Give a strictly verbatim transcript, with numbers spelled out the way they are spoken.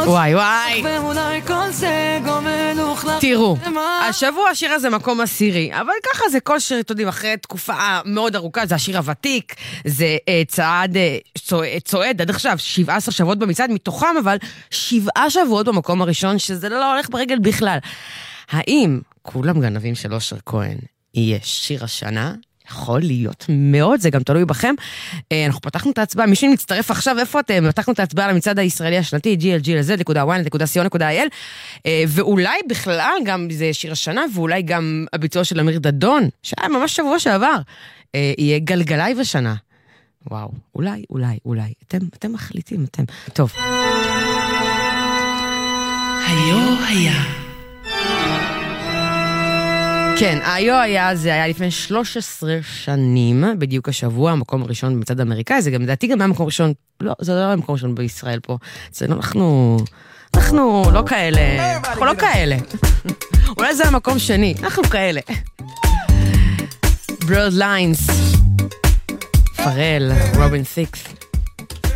וואי וואי. תראו, השבוע השיר הזה מקום עשירי, אבל ככה זה כל שיר, אתם יודעים, אחרי תקופה מאוד ארוכה, זה השיר הוותיק, זה צעד, צועד עד עכשיו, שבעה עשר שבועות במצעד, מתוכם אבל שבעה שבועות במקום הראשון, שזה לא הולך ברגל בכלל. האם כולם גנבים של אושר כהן יהיה שיר השנה? יכול להיות מאוד, זה גם תלוי בכם. אנחנו פתחנו את ההצבעה, מי שמצטרף עכשיו, איפה אתם? פתחנו את ההצבעה למצעד הישראלי השנתי, ג'י אל ג'י אל זד נקודה וואי נקודה סי או נקודה איי אל, ואולי בכלל גם זה שיר השנה, ואולי גם הביצוע של אמיר דדון, שהיה ממש שבוע שעבר, יהיה גלגלי ושנה. וואו, אולי, אולי, אולי. אתם, אתם מחליטים, אתם. טוב. היו היה. כן, היו היה, זה היה לפני שלוש עשרה שנים, בדיוק השבוע, המקום הראשון במצעד האמריקאי, זה גם, לדעתי גם היה מקום ראשון, לא, זה לא היה מקום ראשון בישראל פה, זה לא, אנחנו, אנחנו לא כאלה, אנחנו לא כאלה. אולי זה המקום שני, אנחנו כאלה. Blurred Lines, פרל, רובין סיקס.